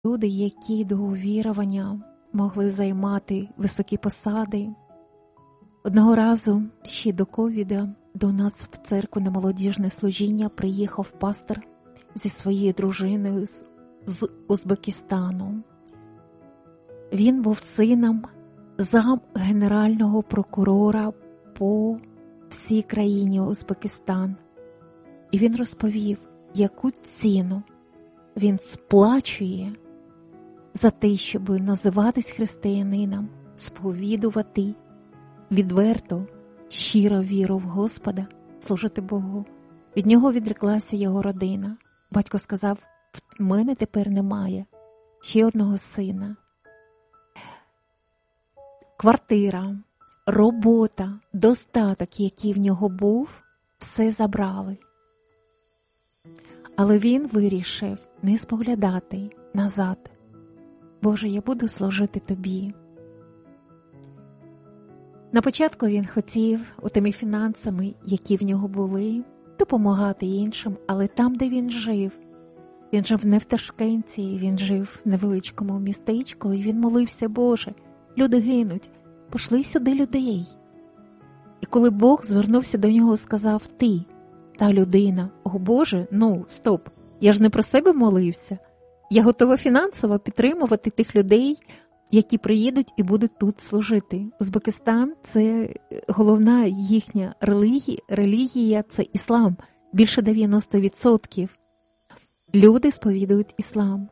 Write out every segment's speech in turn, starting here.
люди, які до увірування могли займати високі посади. Одного разу, ще до ковіда, до нас в церкву на молодіжне служіння приїхав пастор зі своєю дружиною з Узбекистану. Він був сином генерального прокурора по всій країні Узбекистан. І він розповів, яку ціну він сплачує за те, щоб називатись християнином, сповідувати відверто, щиро віру в Господа, служити Богу. Від нього відреклася його родина. Батько сказав, в мене тепер немає ще одного сина. Квартира, робота, достаток, який в нього був, все забрали. Але він вирішив не споглядати назад. Боже, я буду служити Тобі. На початку він хотів тими фінансами, які в нього були, допомагати іншим, але там, де він жив не в Ташкенті, він жив в невеличкому містечку, і він молився, Боже, люди гинуть, пошли сюди людей. І коли Бог звернувся до нього, сказав, ти, та людина, о Боже, стоп, я ж не про себе молився, я готова фінансово підтримувати тих людей, які приїдуть і будуть тут служити. Узбекистан – це головна їхня релігія – це іслам. Більше 90% люди сповідують іслам.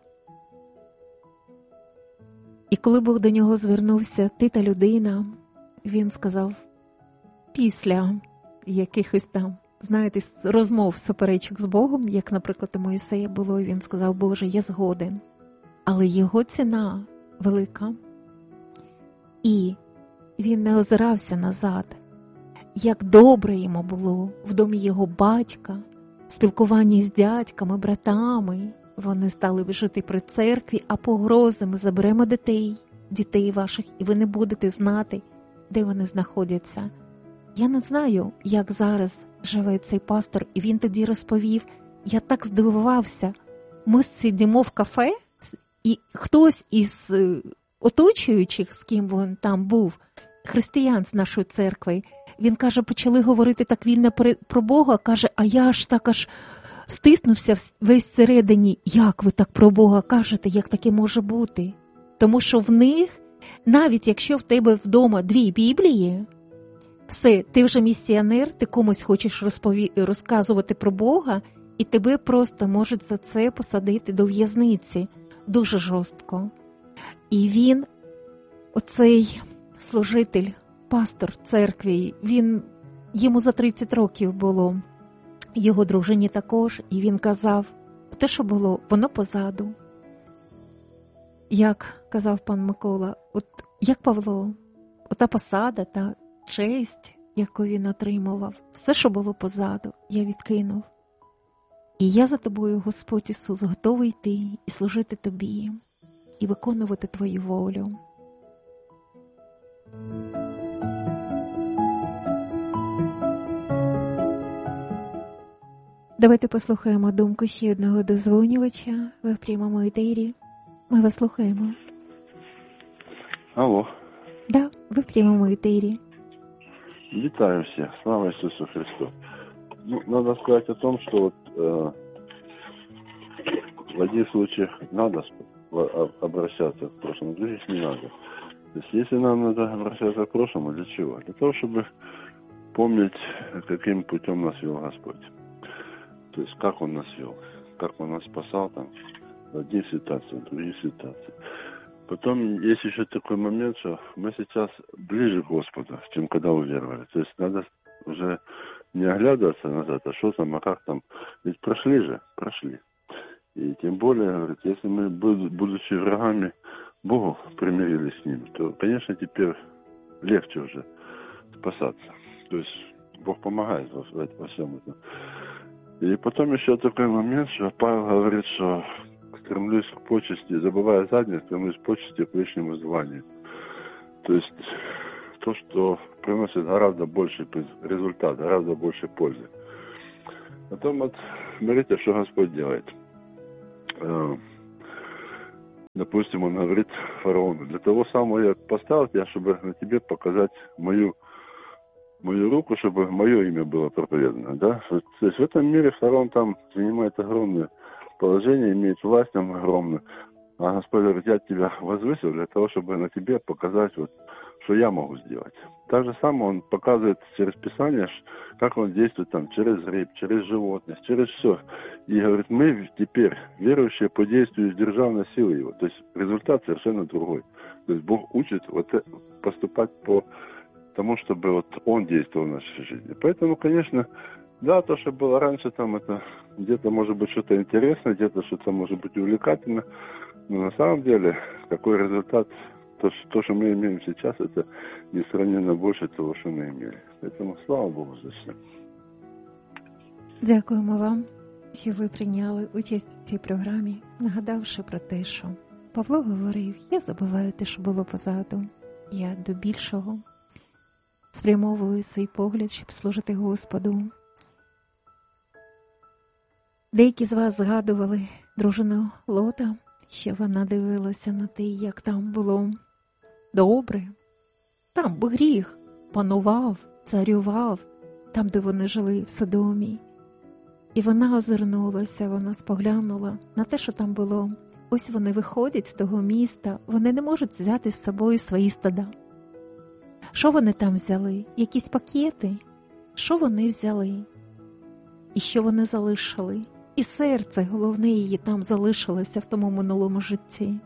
І коли Бог до нього звернувся, ти та людина, він сказав, після якихось там, розмов, суперечок з Богом, як, наприклад, у Моїсея було, він сказав, Боже, я згоден, але його ціна велика. І він не озирався назад. Як добре йому було в домі його батька, в спілкуванні з дядьками, братами. Вони стали жити при церкві, а погрози ми заберемо дітей ваших, і ви не будете знати, де вони знаходяться. Я не знаю, як зараз живе цей пастор, і він тоді розповів, я так здивувався, ми сидимо в кафе, і хтось із оточуючих, з ким він там був, християн з нашої церкви, він каже, почали говорити так вільно про Бога, каже, а я аж стиснувся весь всередині, як ви так про Бога кажете, як таке може бути? Тому що в них, навіть якщо в тебе вдома 2 Біблії, все, ти вже місіонер, ти комусь хочеш розказувати про Бога, і тебе просто можуть за це посадити до в'язниці. Дуже жорстко. І він, оцей служитель, пастор церкви, йому за 30 років було, його дружині також, і він казав, те, що було, воно позаду. Як казав пан Микола, як Павло, ота посада, та честь, яку він отримував, все, що було позаду, я відкинув. І я за тобою, Господь Ісус, готовий йти і служити тобі, і виконувати твою волю. Давайте послухаємо думку ще одного дозвонювача. Ви в прямому етері. Ми вас слухаємо. Алло. Да, ви в прямому етері. Вітаю всіх. Слава Ісусу Христу. Надо сказать о том, что в одних случаях надо обращаться к прошлому, в других не надо. То есть, если нам надо обращаться к прошлому, для чего? Для того, чтобы помнить, каким путем нас вел Господь. То есть, как Он нас вел, как Он нас спасал там, в одних ситуациях, в других ситуациях. Потом есть еще такой момент, что мы сейчас ближе к Господу, чем когда уверовали. То есть, надо уже не оглядываться назад, а что там, а как там. Ведь прошли. И тем более, говорит, если мы, будучи врагами Богу, примирились с Ним, то, конечно, теперь легче уже спасаться. То есть Бог помогает во всем этом. И потом еще такой момент, что Павел говорит, что стремлюсь к почести, забывая заднее, стремлюсь к почести, к вечному званию. То есть то, что приносит гораздо больше результат, гораздо больше пользы. Потом смотрите, что Господь делает. допустим, он говорит фараону: для того самого я поставил тебя, чтобы на тебе показать мою руку, чтобы мое имя было проповедано, да. То есть в этом мире фараон там занимает огромное положение, имеет власть там огромную. А Господь говорит: я тебя возвысил для того, чтобы на тебе показать, вот, что я могу сделать. Так же самое он показывает через Писание, как он действует там через рыб, через животных, через все. И говорит: мы теперь, верующие по действию державной силы его. То есть результат совершенно другой. То есть Бог учит вот поступать по тому, чтобы вот он действовал в нашей жизни. Поэтому, конечно, да, то, что было раньше, там это где-то может быть что-то интересное, где-то что-то может быть увлекательно. Но на самом деле, какой результат, то, что мы имеем сейчас, это несравненно больше того, что мы имели. Поэтому слава Богу за все. Дякуємо вам, що ви прийняли участь в цій програмі, нагадавши про те, що Павло говорив: я забуваю те, що було позаду, я до більшого спрямовую свій погляд, щоб служити Господу. Деякі з вас згадували дружину Лота, що вона дивилася на те, як там було добре. Там гріх панував, царював, там, де вони жили, в Содомі. І вона озирнулася, вона споглянула на те, що там було. Ось вони виходять з того міста, вони не можуть взяти з собою свої стада. Що вони там взяли? Якісь пакети? Що вони взяли? І що вони залишили? І серце головне її там залишилося в тому минулому житті.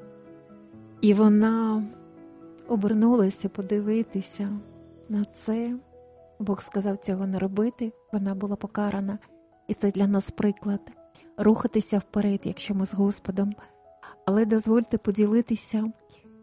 І вона обернулася подивитися на це. Бог сказав цього не робити, вона була покарана. І це для нас приклад. Рухатися вперед, якщо ми з Господом. Але дозвольте поділитися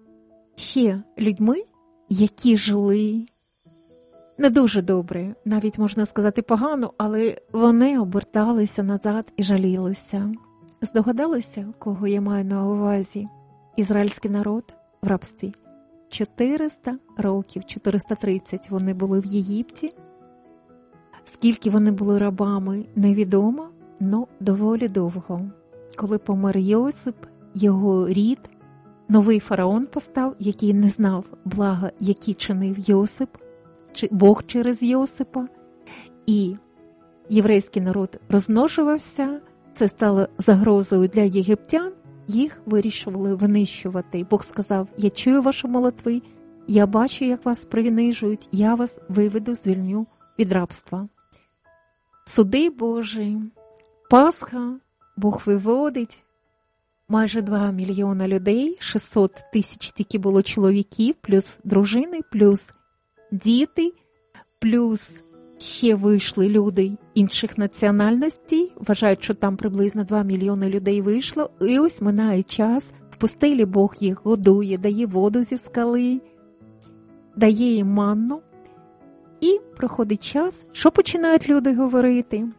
ще людьми, які жили не дуже добре, навіть можна сказати погано, але вони оберталися назад і жалілися. Здогадалися, кого я маю на увазі? Ізраїльський народ в рабстві. 400 років, 430 вони були в Єгипті. Скільки вони були рабами, невідомо, але доволі довго. Коли помер Йосип, його рід, новий фараон постав, який не знав блага, які чинив Йосип, чи Бог через Йосипа. І єврейський народ розмножувався, це стало загрозою для єгиптян, їх вирішували винищувати. Бог сказав: я чую ваші молитви, я бачу, як вас принижують, я вас виведу, звільню від рабства. Суди Божі, Пасха, Бог виводить. Майже 2 мільйони людей, 600 тисяч тільки було чоловіків, плюс дружини, плюс діти, плюс ще вийшли люди інших національностей. Вважають, що там приблизно 2 мільйони людей вийшло. І ось минає час, в пустелі Бог їх годує, дає воду зі скали, дає їм манну. І проходить час, що починають люди говорити?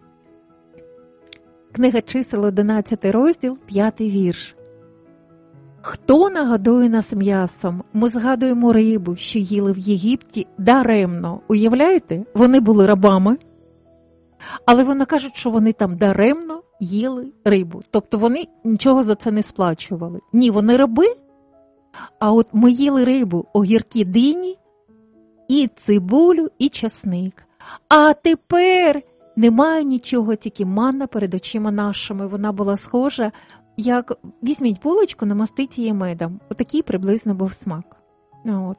Книга Чисел, 11 розділ, 5 вірш. Хто нагодує нас м'ясом? Ми згадуємо рибу, що їли в Єгипті, даремно. Уявляєте? Вони були рабами, але вони кажуть, що вони там даремно їли рибу. Тобто вони нічого за це не сплачували. Ні, вони раби, а от ми їли рибу, огірки, дині, і цибулю, і часник. А тепер немає нічого, тільки манна перед очима нашими. Вона була схожа, як візьміть булочку, намастіть її медом. Отакий приблизно був смак. От.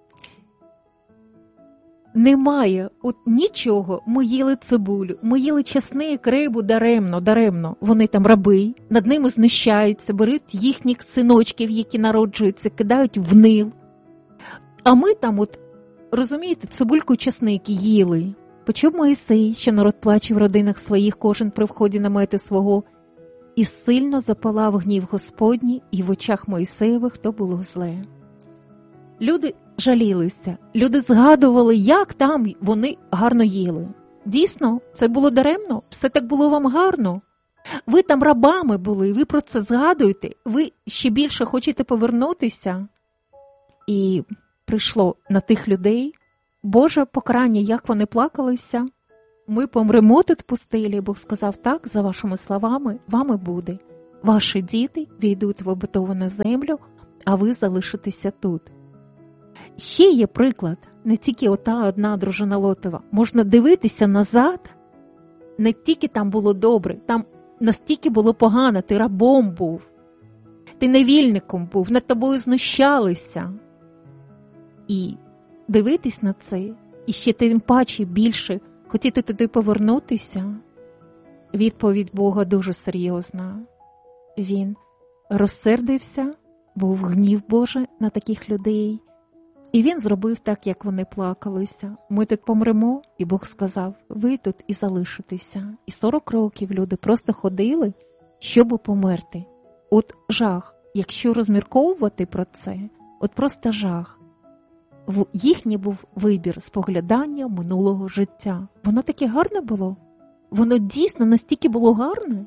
Немає от нічого. Ми їли цибулю, ми їли часник, рибу даремно. Вони там раби, над ними знущаються, беруть їхніх синочків, які народжуються, кидають в Нил. А ми там, от, розумієте, цибульку і часник їли. Почув Моїсей, що народ плаче в родинах своїх, кожен при вході намету свого. І сильно запалав гнів Господній, і в очах Моїсеєвих то було зле. Люди жалілися, люди згадували, як там вони гарно їли. Дійсно, це було даремно, все так було вам гарно. Ви там рабами були, ви про це згадуєте, ви ще більше хочете повернутися. І прийшло на тих людей Боже покарання, як вони плакалися. Ми помремо тут в пустелі, Бог сказав: так, за вашими словами, вам і буде. ваші діти війдуть в обетовану землю, а ви залишитеся тут. Ще є приклад, не тільки ота одна дружина Лотова. Можна дивитися назад, не тільки там було добре, там настільки було погано, ти рабом був, ти невільником був, над тобою знущалися. І дивитись на це, і ще тим паче більше хотіти туди повернутися, відповідь Бога дуже серйозна. Він розсердився, був гнів Божий на таких людей, і він зробив так, як вони плакалися. Ми тут помремо, і Бог сказав, ви тут і залишитеся. І 40 років люди просто ходили, щоб померти. От жах, якщо розмірковувати про це, от просто жах. Їхній був вибір споглядання минулого життя. Воно таке гарне було? Воно дійсно настільки було гарне?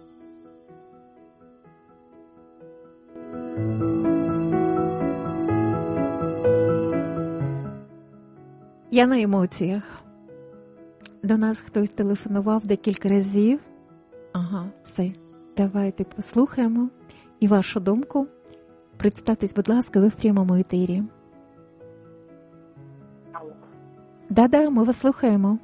Я на емоціях. До нас хтось телефонував декілька разів. Ага, все. Давайте послухаємо. І вашу думку. Представтесь, будь ласка, ви в прямому етері. Да-да, ми вас слухаємо.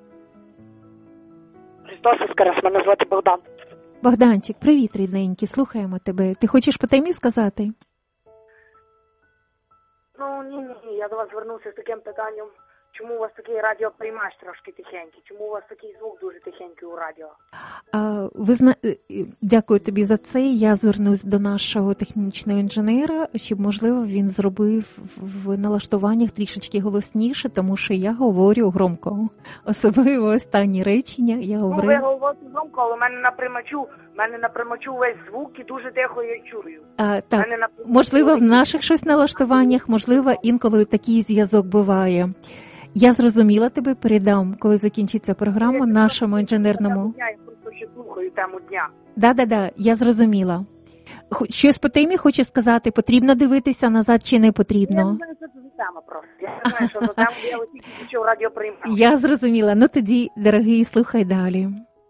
Христос Воскрес, мене звати Богдан. Богданчик, привіт, рідненький, слухаємо тебе. Ти хочеш по темі сказати? Ні, я до вас звернувся з таким питанням. Чому у вас такий радіоприймач трошки тихенький? Чому у вас такий звук дуже тихенький у радіо? Дякую тобі за це. Я звернусь до нашого технічного інженера, щоб, можливо, він зробив в налаштуваннях трішечки голосніше, тому що я говорю громко. Особливо останні речення я говорю. Ви говорите громко, але в мене на примачу весь звук і дуже тихо я чую. Так, можливо, в наших щось налаштуваннях, можливо, інколи такий зв'язок буває. Я зрозуміла, тебе передам, коли закінчиться програма нашому інженерному. Я просто ще слухаю тему дня. Да, я зрозуміла. Щось по темі хочу сказати, потрібно дивитися назад чи не потрібно? Я не знаю, що це за тема просто. Я не знаю, що за тема, я ось тільки почув радіоприймач. Я зрозуміла. Ну тоді, дорогий, слухай далі.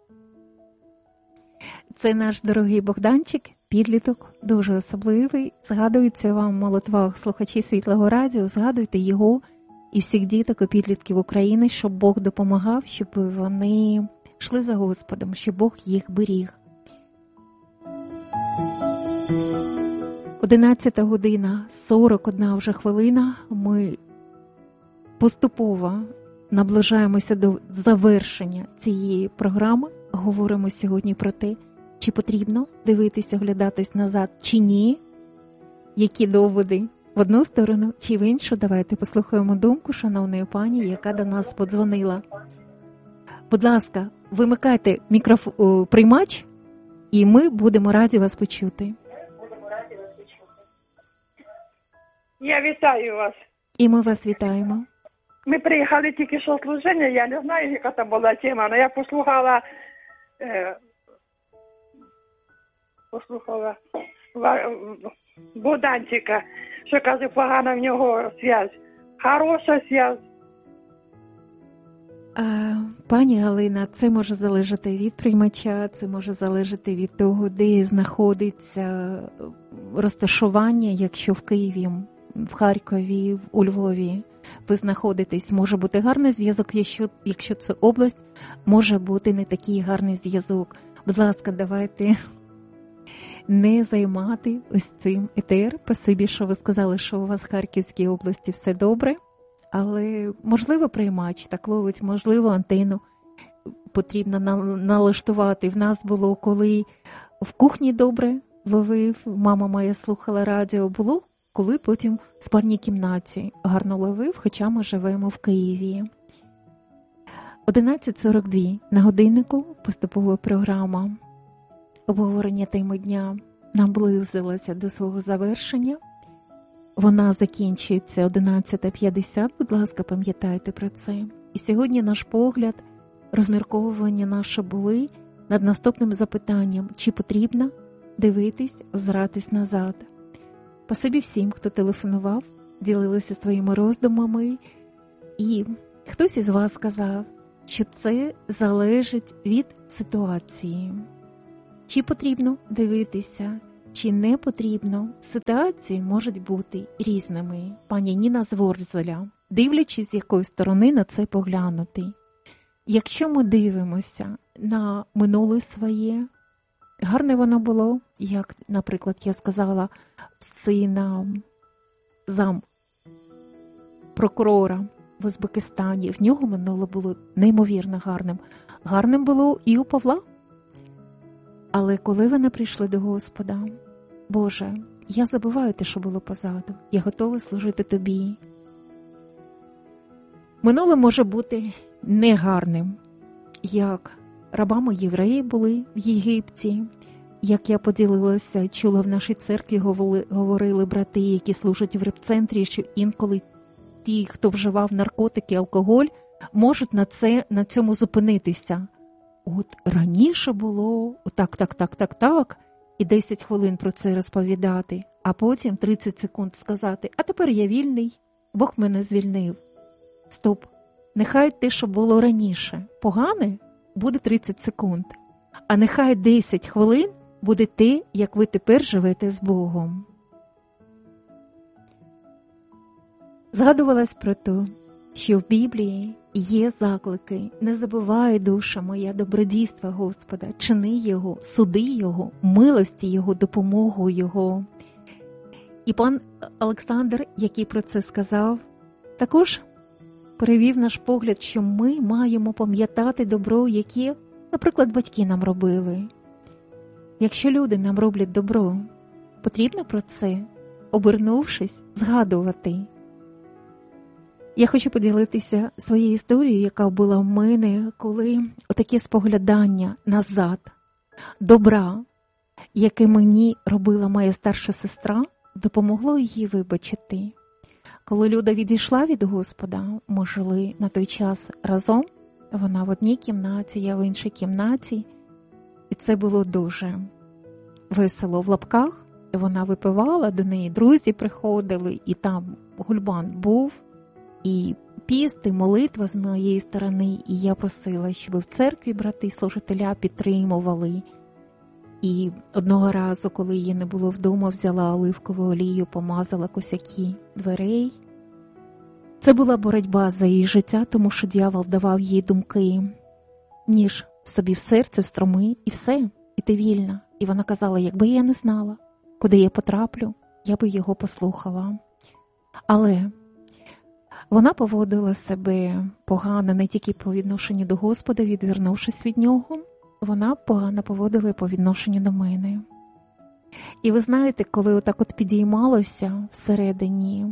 Це наш дорогий Богданчик, підліток, дуже особливий. Згадується вам в молитвах слухачі Світлого Радіо, згадуйте його і всіх діток і підлітків України, щоб Бог допомагав, щоб вони йшли за Господом, щоб Бог їх беріг. 11 година, 41 вже хвилина. Ми поступово наближаємося до завершення цієї програми. Говоримо сьогодні про те, чи потрібно дивитися, оглядатись назад, чи ні, які доводи в одну сторону, чи в іншу. Давайте послухаємо думку шановної пані, яка до нас подзвонила. Будь ласка, вимикайте приймач, і ми будемо раді вас почути. Я вітаю вас. І ми вас вітаємо. Ми приїхали тільки що служення, я не знаю, яка там була тема, але я послухала Богданчика, що каже, погана в нього зв'язь. Хороша зв'язь. Пані Галина, це може залежати від приймача, це може залежати від того, де знаходиться розташування, якщо в Києві, в Харкові, у Львові ви знаходитесь, може бути гарний зв'язок, якщо це область, може бути не такий гарний зв'язок. Будь ласка, давайте не займати ось цим етер. Спасибі, що ви сказали, що у вас в Харківській області все добре, але можливо приймач так ловить, можливо антенну потрібно налаштувати. В нас було, коли в кухні добре ловив, мама моя слухала радіо, було коли потім в спальній кімнаті гарно ловив, хоча ми живемо в Києві. 11:42 на годиннику, поступова програма. Обговорення теми дня наблизилося до свого завершення. Вона закінчується 11:50, будь ласка, пам'ятайте про це. І сьогодні наш погляд, розмірковування наше були над наступним запитанням, чи потрібно дивитись, озиратись назад. Спасибі всім, хто телефонував, ділилися своїми роздумами. І хтось із вас сказав, що це залежить від ситуації. Чи потрібно дивитися, чи не потрібно, ситуації можуть бути різними. Пані Ніна з Ворзеля, дивлячись, з якої сторони на це поглянути. Якщо ми дивимося на минуле своє, гарне воно було, як, наприклад, я сказала, сина прокурора в Узбекистані. В нього минуле було неймовірно гарним. Гарним було і у Павла. Але коли вони прийшли до Господа, Боже, я забуваю те, що було позаду. Я готова служити Тобі. Минуле може бути негарним, як рабами євреї були в Єгипті, як я поділилася, чула в нашій церкві, говорили брати, які служать в репцентрі, що інколи ті, хто вживав наркотики, алкоголь, можуть на цьому зупинитися. От раніше було так, і 10 хвилин про це розповідати, а потім 30 секунд сказати, а тепер я вільний, Бог мене звільнив. Стоп, нехай те, що було раніше, погане, буде 30 секунд, а нехай 10 хвилин буде те, як ви тепер живете з Богом. Згадувалась про те, що в Біблії є заклики: не забувай, душа моя, добродійства Господа, чини Його, суди Його, милості Його, допомогу Його. І пан Олександр, який про це сказав, також перевів наш погляд, що ми маємо пам'ятати добро, яке, наприклад, батьки нам робили. Якщо люди нам роблять добро, потрібно про це, обернувшись, згадувати. Я хочу поділитися своєю історією, яка була в мене, коли отаке споглядання назад, добра, яке мені робила моя старша сестра, допомогло її вибачити. Коли Люда відійшла від Господа, ми жили на той час разом, вона в одній кімнаті, я в іншій кімнаті, і це було дуже весело в лапках. Вона випивала, до неї друзі приходили, і там гульбан був, і піст, і молитва з моєї сторони, і я просила, щоб в церкві брати-служителя підтримували. І одного разу, коли її не було вдома, взяла оливкову олію, помазала косяки дверей. Це була боротьба за її життя, тому що диявол давав їй думки, ніж собі в серце встроми, і все, і ти вільна. І вона казала, якби я не знала, куди я потраплю, я би його послухала. Але вона поводила себе погано не тільки по відношенню до Господа, відвернувшись від нього, вона погано поводила по відношенню до мене. І ви знаєте, коли отак от підіймалося всередині,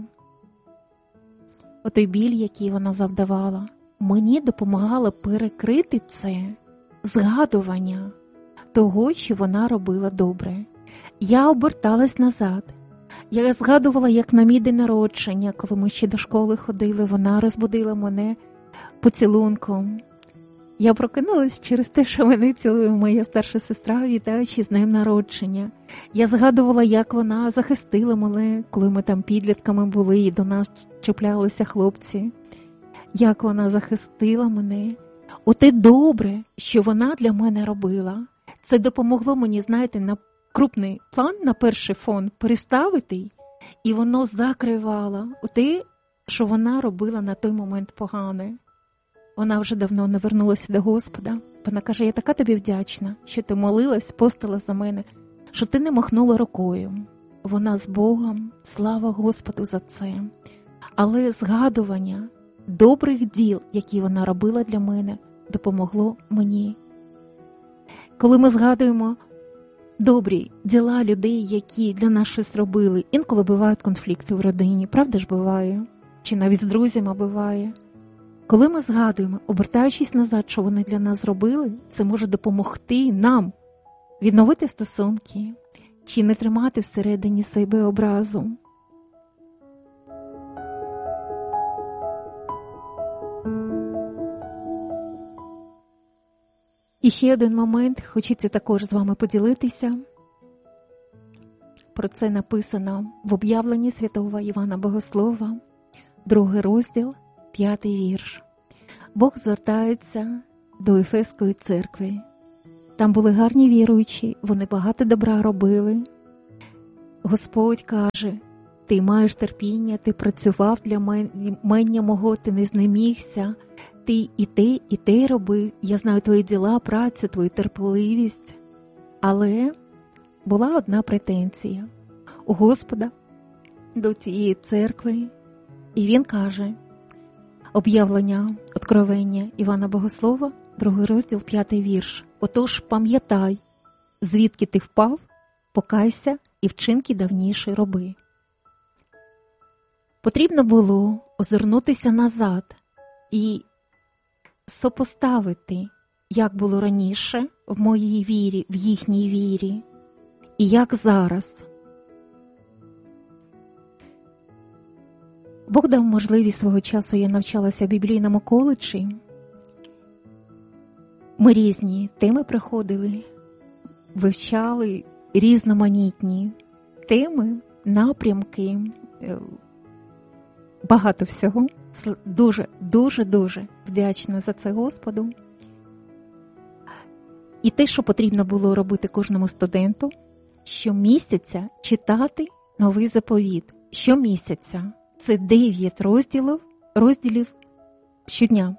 отой біль, який вона завдавала, мені допомагало перекрити це згадування того, що вона робила добре. Я оберталась назад. Я згадувала, як на мій день народження, коли ми ще до школи ходили, вона розбудила мене поцілунком. Я прокинулась через те, що мене цілує моя старша сестра, вітаючи з днем народження. Я згадувала, як вона захистила мене, коли ми там підлітками були, і до нас чіплялися хлопці. Як вона захистила мене. Оте добре, що вона для мене робила. Це допомогло мені, знаєте, на крупний план, на перший фон переставити, і воно закривало те, що вона робила на той момент погане. Вона вже давно не вернулася до Господа. Вона каже, я така тобі вдячна, що ти молилась, постила за мене, що ти не махнула рукою. Вона з Богом, слава Господу за це. Але згадування добрих діл, які вона робила для мене, допомогло мені. Коли ми згадуємо добрі діла людей, які для нас щось робили, інколи бувають конфлікти в родині, правда ж буває? Чи навіть з друзями буває? Коли ми згадуємо, обертаючись назад, що вони для нас зробили, це може допомогти нам відновити стосунки, чи не тримати всередині себе образу. І ще один момент, хочеться також з вами поділитися. Про це написано в об'явленні святого Івана Богослова, 2 розділ, 5 вірш. Бог звертається до Ефеської церкви там були гарні віруючі, вони багато добра робили. Господь каже, ти маєш терпіння, ти працював для мене мого, ти не знемігся, ти і те робив, я знаю твої діла, працю, твою терпеливість. Але була одна претензія у Господа до цієї церкви, і він каже, об'явлення, откровення Івана Богослова, 2 розділ, 5 вірш. Отож, пам'ятай, звідки ти впав, покайся і вчинки давніші роби. Потрібно було озирнутися назад і сопоставити, як було раніше в моїй вірі, в їхній вірі, і як зараз. Бог дав можливість свого часу, я навчалася в біблійному коледжі. Ми різні теми проходили, вивчали різноманітні теми, напрямки, багато всього. Дуже вдячна за це Господу. І те, що потрібно було робити кожному студенту, щомісяця читати новий заповіт. Щомісяця. Це 9 розділів щодня.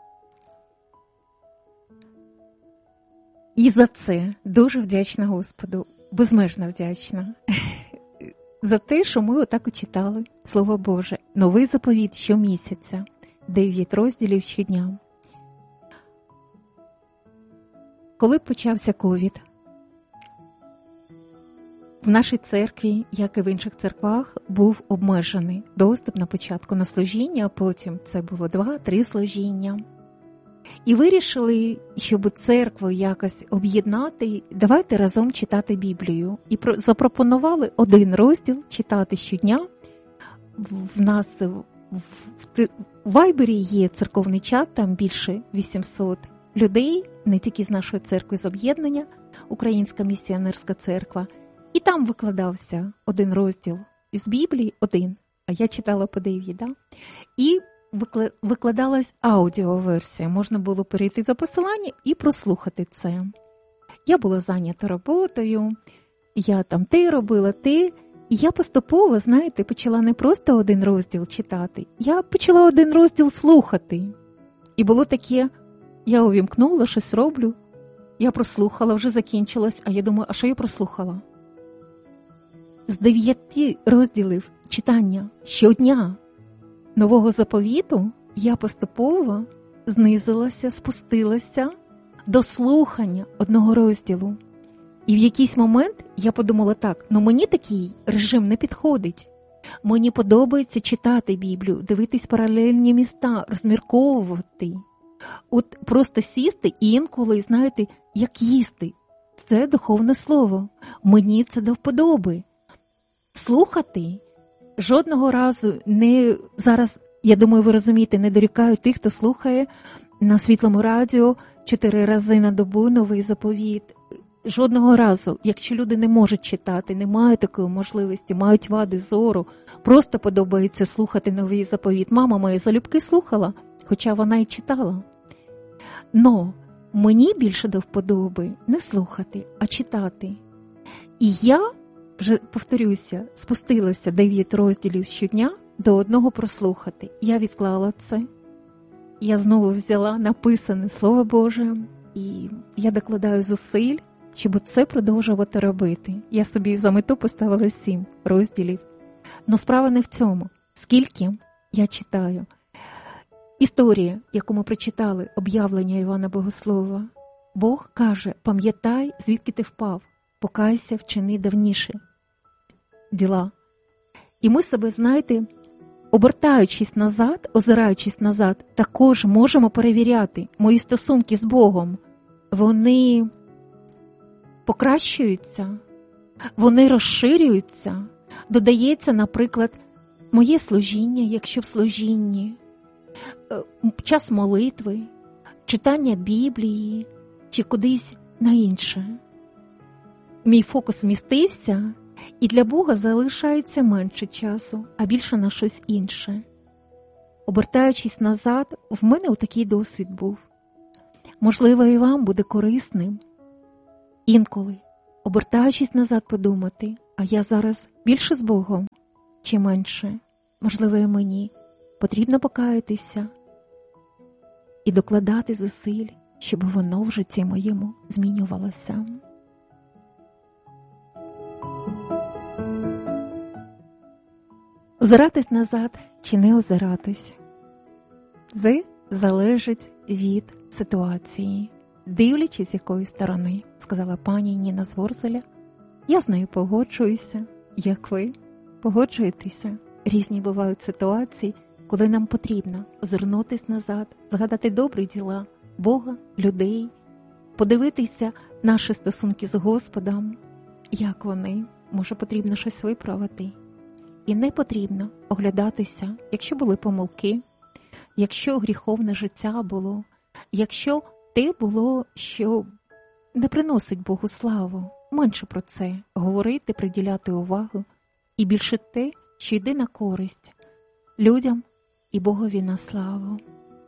І за це дуже вдячна Господу, безмежно вдячна. За те, що ми отак читали Слово Боже. Новий заповіт щомісяця, 9 розділів щодня. Коли почався ковід, в нашій церкві, як і в інших церквах, був обмежений доступ на початку на служіння, а потім це було 2-3 служіння. І вирішили, щоб церкву якось об'єднати, давайте разом читати Біблію. І запропонували 1 розділ читати щодня. В нас в Вайбері є церковний чат, там більше 800 людей, не тільки з нашої церкви, з об'єднання, Українська місіонерська церква. І там викладався 1 розділ із Біблії, 1, а я читала по 9, да? І викладалась аудіоверсія, можна було перейти за посилання і прослухати це. Я була зайнята роботою, я там те робила, і я поступово, знаєте, почала не просто 1 розділ читати, я почала 1 розділ слухати. І було таке, я увімкнула, щось роблю, я прослухала, вже закінчилось, а я думаю, а що я прослухала? З 9 розділів читання щодня Нового заповіту я поступово знизилася, спустилася до слухання 1 розділу. І в якийсь момент я подумала так, мені такий режим не підходить. Мені подобається читати Біблію, дивитись паралельні міста, розмірковувати. От просто сісти і інколи, знаєте, як їсти. Це духовне слово. Мені це до вподоби. Слухати жодного разу не, зараз, я думаю, ви розумієте, не дорікаю тих, хто слухає на Світлому радіо 4 рази на добу новий заповіт. Жодного разу, якщо люди не можуть читати, не мають такої можливості, мають вади зору, просто подобається слухати новий заповіт. Мама моя залюбки слухала, хоча вона і читала. Но мені більше до вподоби не слухати, а читати. І я, вже повторюся, спустилася 9 розділів щодня до 1 прослухати. Я відклала це. Я знову взяла написане Слово Боже, і я докладаю зусиль, щоб це продовжувати робити. Я собі за мету поставила 7 розділів. Но справа не в цьому. Скільки я читаю. Історія, яку ми прочитали, об'явлення Івана Богослова. Бог каже, пам'ятай, звідки ти впав, покайся, вчини давніші діла. І ми себе, знаєте, обертаючись назад, озираючись назад, також можемо перевіряти мої стосунки з Богом. Вони покращуються, вони розширюються, додається, наприклад, моє служіння, якщо в служінні, час молитви, читання Біблії чи кудись на інше. Мій фокус змістився, і для Бога залишається менше часу, а більше на щось інше. Обертаючись назад, в мене отакий досвід був. Можливо, і вам буде корисним Інколи, обертаючись назад, подумати, а я зараз більше з Богом чи менше? Можливо, і мені потрібно покаятися і докладати зусиль, щоб воно в житті моєму змінювалося. Озиратись назад чи не озиратись? Це залежить від ситуації. Дивлячись, з якої сторони, сказала пані Ніна з Ворзеля. Я з нею погоджуюся. Як ви? Погоджуєтеся? Різні бувають ситуації, коли нам потрібно озирнутись назад, згадати добрі діла Бога, людей, подивитися наші стосунки з Господом, як вони, може потрібно щось виправити. І не потрібно оглядатися, якщо були помилки, якщо гріховне життя було, якщо те було, що не приносить Богу славу. Менше про це говорити, приділяти увагу. І більше те, що йде на користь людям і Богові на славу.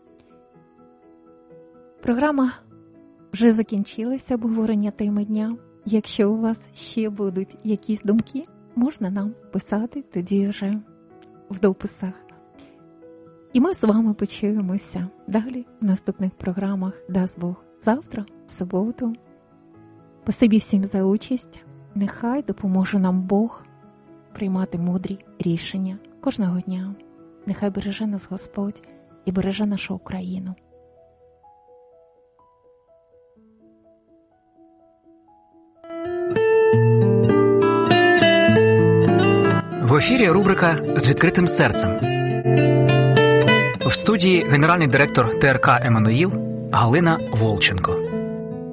Програма вже закінчилася, обговорення теми дня. Якщо у вас ще будуть якісь думки, можна нам писати тоді вже в дописах. І ми з вами почуємося далі в наступних програмах, дасть Бог, завтра, в суботу. Спасибі всім за участь. Нехай допоможе нам Бог приймати мудрі рішення кожного дня. Нехай береже нас Господь і береже нашу Україну. В ефірі рубрика «З відкритим серцем». В студії генеральний директор ТРК «Еммануїл» Галина Волченко.